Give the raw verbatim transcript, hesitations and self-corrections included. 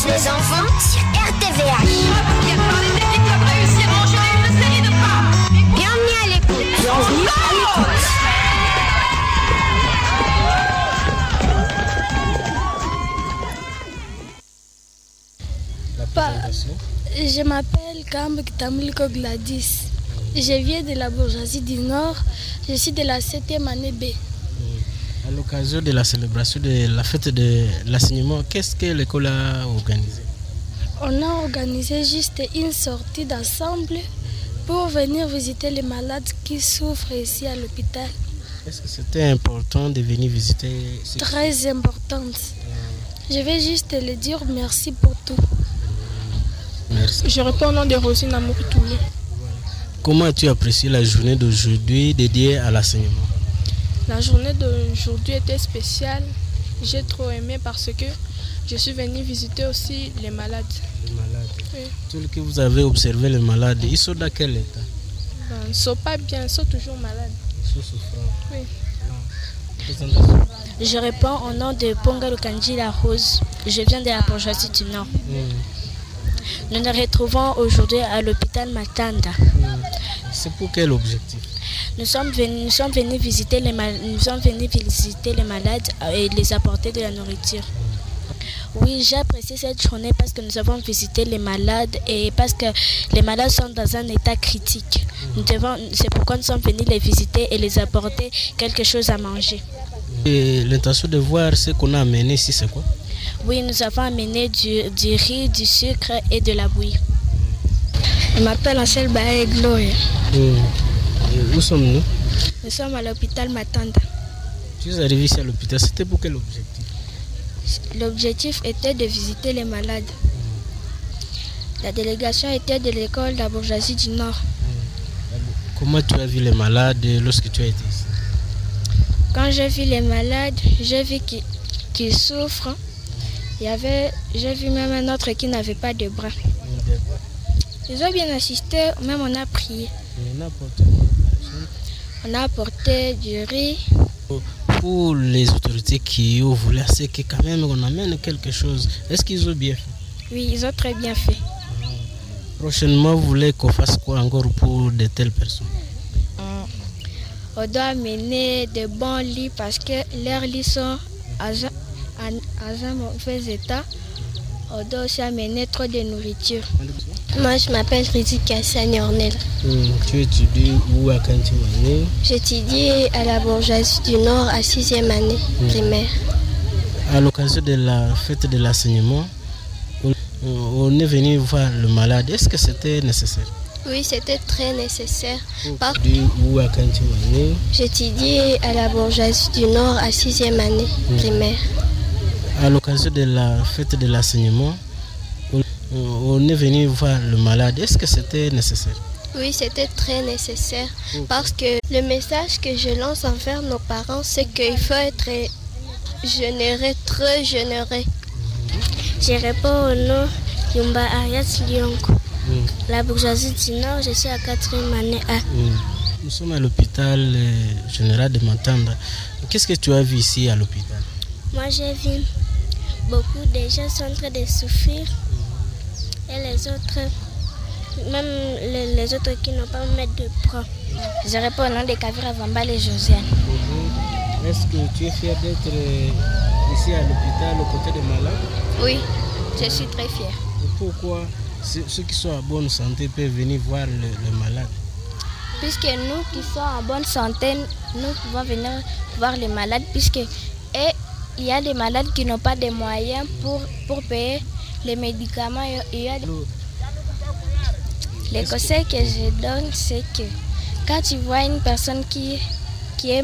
intéresse les enfants sur R T V H. Bienvenue à l'écoute. Bienvenue à l'écoute. Pas, je m'appelle Kambe Kitamuliko Gladys. Je viens de la bourgeoisie du Nord. Je suis de la septième année B. À l'occasion de la célébration de la fête de l'enseignement, qu'est-ce que l'école a organisé? On a organisé juste une sortie d'ensemble pour venir visiter les malades qui souffrent ici à l'hôpital. Est-ce que c'était important de venir visiter? Très importante. Je vais juste le dire merci pour tout. Merci. Je réponds au nom de Rosine Amour Toulé. Comment as-tu apprécié la journée d'aujourd'hui dédiée à l'enseignement? La journée d'aujourd'hui était spéciale. J'ai trop aimé parce que je suis venue visiter aussi les malades. Les malades. Oui. Tout que vous avez observé les malades, ils sont dans quel état? Ben, ils ne sont pas bien, ils sont toujours malades. Ils sont souffrants. Oui. Je réponds au nom de Ponga Lukanji La Rose. Je viens de la bourgeoisie du Nord. Mmh. Nous nous retrouvons aujourd'hui à l'hôpital Matanda. Mmh. C'est pour quel objectif? Nous sommes venus, nous sommes venus visiter les mal, nous sommes venus visiter les malades et les apporter de la nourriture. Oui, j'ai apprécié cette journée parce que nous avons visité les malades et parce que les malades sont dans un état critique. Nous devons, c'est pourquoi nous sommes venus les visiter et les apporter quelque chose à manger. Et l'intention de voir ce qu'on a amené ici, c'est quoi? Oui, nous avons amené du, du riz, du sucre et de la bouillie. Je m'appelle Ansel Bae Gloria. Mmh. Où sommes-nous? Nous sommes à l'hôpital Matanda. Tu es arrivé ici à l'hôpital, c'était pour quel objectif? L'objectif était de visiter les malades. La délégation était de l'école de la bourgeoisie du Nord. Comment tu as vu les malades lorsque tu as été ici? Quand j'ai vu les malades, j'ai vu qu'ils, qu'ils souffrent. Il y avait, j'ai vu même un autre qui n'avait pas de bras. Ils ont bien assisté, même on a prié. On a apporté du riz. Pour les autorités qui ont voulu, c'est que quand même on amène quelque chose. Est-ce qu'ils ont bien fait? Oui, ils ont très bien fait. Prochainement, vous voulez qu'on fasse quoi encore pour de telles personnes? On doit amener de bons lits parce que leurs lits sont à un mauvais état. On doit aussi amener trop de nourriture. Moi, je m'appelle Rizzi Kassani Ornel. Mmh, tu étudies où à Kantimani? J'étudie à la bourgeoisie du Nord à sixième année mmh. primaire. À l'occasion de la fête de l'enseignement, on est venu voir le malade. Est-ce que c'était nécessaire? Oui, c'était très nécessaire. Par... Où à Kantimani? J'étudie à la bourgeoisie du Nord à sixième année mmh. primaire. À l'occasion de la fête de l'enseignement, on est venu voir le malade. Est-ce que c'était nécessaire? Oui, c'était très nécessaire. Parce que le message que je lance envers nos parents, c'est qu'il faut être généreux, très généreux. Je réponds au nom Yumba Ariat Lyonko. Mm. La bourgeoisie du Nord, je suis à quatrième année A. Mm. Nous sommes à l'hôpital euh, général de Matanda. Qu'est-ce que tu as vu ici à l'hôpital? Moi, j'ai vu beaucoup de gens sont en train de souffrir. Et les autres, même les, les autres qui n'ont pas mettre de bras. Je réponds au nom de Kavira Vambal et Josiane. Mm-hmm. Est-ce que tu es fier d'être ici à l'hôpital aux côtés des malades? Oui, je suis très fière. Et pourquoi ceux qui sont en bonne santé peuvent venir voir le, le malade? Puisque nous qui sommes en bonne santé, nous pouvons venir voir les malades. Puisque et il y a des malades qui n'ont pas de moyens pour, pour payer les médicaments. Il y a des... Les conseils que je donne, c'est que quand tu vois une personne qui, qui est